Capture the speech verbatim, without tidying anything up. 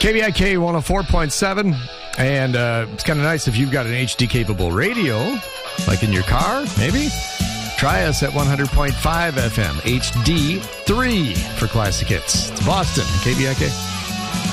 K B I K one oh four point seven. And uh, it's kind of nice if you've got an H D-capable radio, like in your car, maybe. Try us at one hundred point five F M, H D three for classic hits. It's Boston, K B I K.